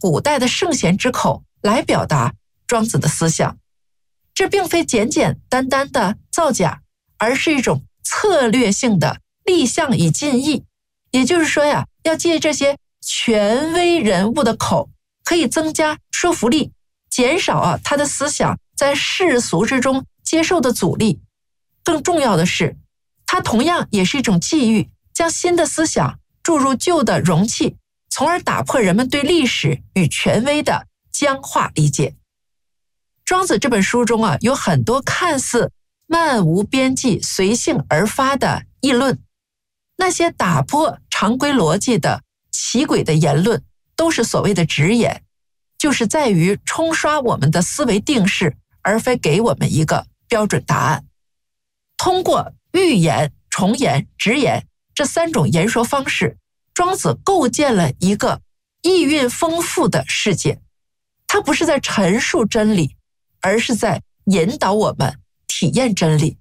古代的圣贤之口来表达庄子的思想。这并非简简单单的造假，而是一种策略性的立项以尽意。也就是说呀，要借这些权威人物的口，可以增加说服力，减少他的思想在世俗之中接受的阻力。更重要的是，它同样也是一种际遇，将新的思想注入旧的容器，从而打破人们对历史与权威的僵化理解。庄子这本书中有很多看似漫无边际、随性而发的议论，那些打破常规逻辑的奇诡的言论，都是所谓的直言，就是在于冲刷我们的思维定式，而非给我们一个标准答案。通过寓言、重言、直言这三种言说方式，庄子构建了一个意蕴丰富的世界。他不是在陈述真理，而是在引导我们体验真理。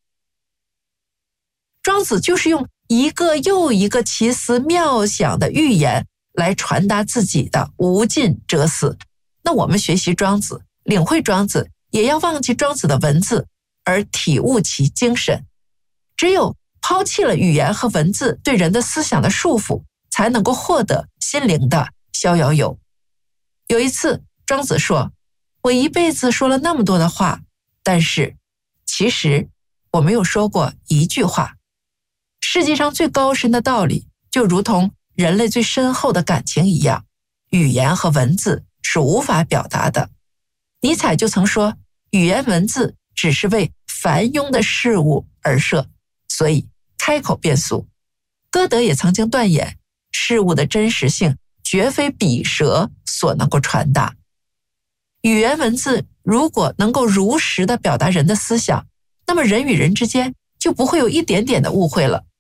庄子就是用一个又一个奇思妙想的寓言来传达自己的无尽哲思。那我们学习庄子，领会庄子，也要忘记庄子的文字，而体悟其精神。只有抛弃了语言和文字对人的思想的束缚，才能够获得心灵的逍遥游。有一次，庄子说，我一辈子说了那么多的话，但是其实我没有说过一句话。世界上最高深的道理，就如同人类最深厚的感情一样，语言和文字是无法表达的。尼采就曾说，语言文字只是为繁庸的事物而设，所以开口便俗。歌德也曾经断言，事物的真实性绝非笔舌所能够传达。语言文字如果能够如实地表达人的思想，那么人与人之间就不会有一点点的误会了。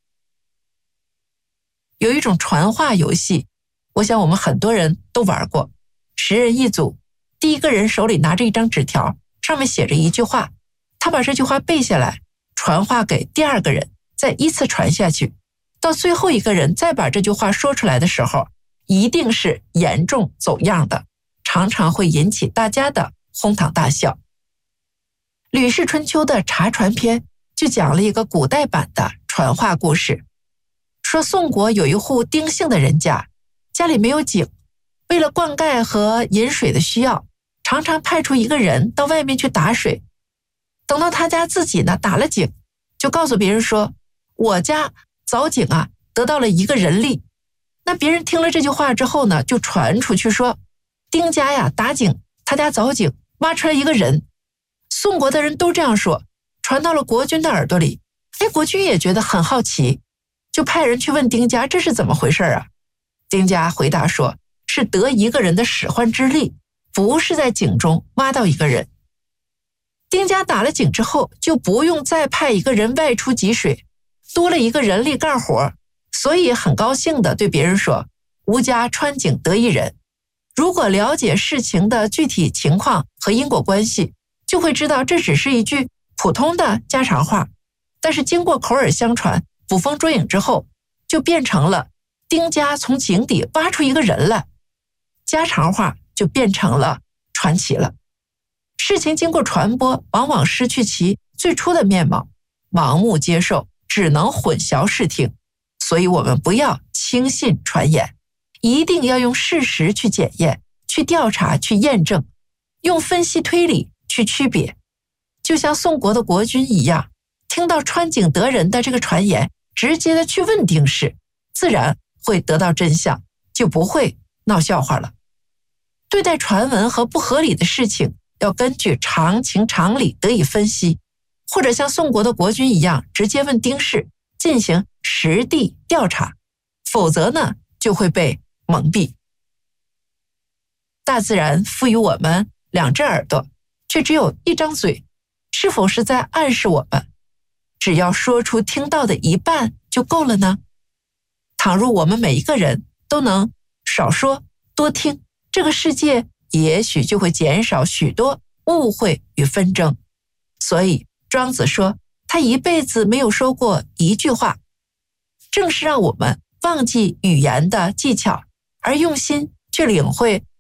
有一种传话游戏，我想我们很多人都玩过。10人一组，第一个人手里拿着一张纸条，上面写着一句话，他把这句话背下来，传话给第二个人，再依次传下去。到最后一个人再把这句话说出来的时候，一定是严重走样的，常常会引起大家的哄堂大笑。吕氏春秋的茶传篇就讲了一个古代版的传话故事，说宋国有一户丁姓的人家，家里没有井，为了灌溉和饮水的需要，常常派出一个人到外面去打水。等到他家自己呢打了井，就告诉别人说，我家凿井得到了一个人力。那别人听了这句话之后呢，就传出去说，丁家打井，他家凿井，挖出来一个人。宋国的人都这样说，传到了国君的耳朵里。国君也觉得很好奇，就派人去问丁家，这是怎么回事啊？丁家回答说，是得一个人的使唤之力，不是在井中挖到一个人。丁家打了井之后，就不用再派一个人外出汲水，多了一个人力干活，所以很高兴地对别人说，吾家穿井得一人。如果了解事情的具体情况和因果关系，就会知道这只是一句普通的家常话，但是经过口耳相传，捕风捉影之后，就变成了丁家从井底挖出一个人来，家常话就变成了传奇了。事情经过传播，往往失去其最初的面貌，盲目接受只能混淆视听。所以我们不要轻信传言，一定要用事实去检验、去调查、去验证，用分析推理去区别。就像宋国的国君一样，听到穿井得人的这个传言，直接的去问丁氏，自然会得到真相，就不会闹笑话了。对待传闻和不合理的事情，要根据常情常理得以分析，或者像宋国的国君一样，直接问丁氏，进行实地调查，否则呢，就会被蒙蔽。大自然赋予我们2只耳朵，却只有1张嘴，是否是在暗示我们，只要说出听到的一半就够了呢？倘若我们每一个人都能少说多听，这个世界也许就会减少许多误会与纷争。所以庄子说，他一辈子没有说过一句话，正是让我们忘记语言的技巧，而用心去领会